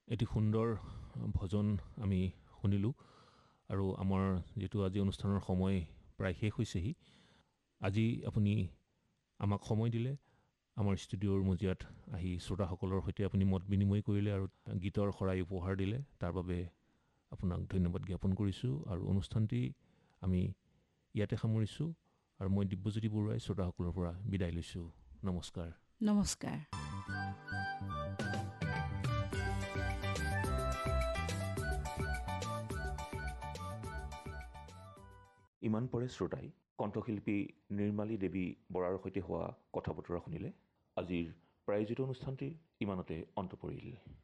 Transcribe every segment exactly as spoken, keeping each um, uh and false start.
এটি সুন্দৰ ভজন আমি শুনিলোঁ আৰু আমাৰ যিটো আজি অনুষ্ঠানৰ সময় প্ৰায় শেষ হৈছেহি। আজি আপুনি আমাক সময় দিলে, আমাৰ ষ্টুডিঅ'ৰ মজিয়াত আহি শ্ৰোতাসকলৰ সৈতে আপুনি মত বিনিময় কৰিলে আৰু গীতৰ শৰাই উপহাৰ দিলে, তাৰ বাবে আপোনাক ধন্যবাদ জ্ঞাপন কৰিছোঁ আৰু অনুষ্ঠানটি আমি ইয়াতে সামৰিছোঁ আৰু মই দিব্যজ্যোতি বৰুৱাই শ্ৰোতাসকলৰ পৰা বিদায় লৈছোঁ। নমস্কাৰ। নমস্কাৰ। ইমান পৰে শ্ৰোতাই কণ্ঠশিল্পী নিৰ্মালী দেৱী বৰাৰ সৈতে হোৱা কথা বতৰা শুনিলে। আজিৰ প্ৰায়োজিত অনুষ্ঠানটি ইমানতে অন্ত পৰিল।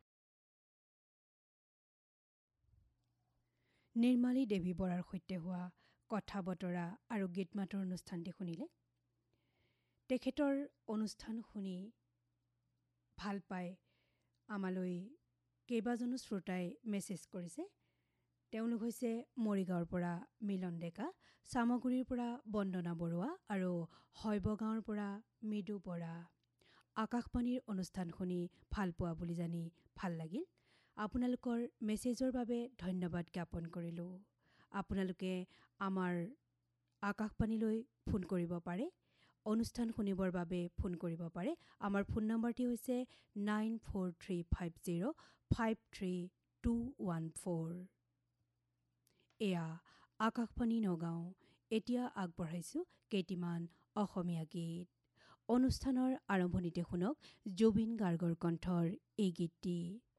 নিৰ্মালী দেৱী বৰাৰ সৈতে হোৱা কথা বতৰা আৰু গীত মাতৰ অনুষ্ঠানটি শুনিলে। তেখেতৰ অনুষ্ঠান শুনি ভাল পাই আমালৈ কেইবাজনো শ্ৰোতাই মেছেজ কৰিছে। তেওঁলোক হৈছে মৰিগাঁৱৰ পৰা মিলন ডেকা, চামগুৰিৰ পৰা বন্দনা বৰুৱা আৰু শৈবগাঁৱৰ পৰা মৃদু বৰা। আকাশবাণীৰ অনুষ্ঠান শুনি ভাল পোৱা বুলি জানি ভাল লাগিল। আপোনালোকৰ মেছেজৰ বাবে ধন্যবাদ জ্ঞাপন কৰিলোঁ। আপোনালোকে আমাৰ আকাশবাণীলৈ ফোন কৰিব পাৰে, অনুষ্ঠান শুনিবৰ বাবে ফোন কৰিব পাৰে। আমাৰ ফোন নম্বৰটি হৈছে nine four three five zero' five three two one four. এয়া আকাশবাণী নগাঁও। এতিয়া আগবঢ়াইছোঁ কেইটিমান অসমীয়া গীত। অনুষ্ঠানৰ আৰম্ভণিতে শুনক জুবিন গাৰ্গৰ কণ্ঠৰ এই গীতটি।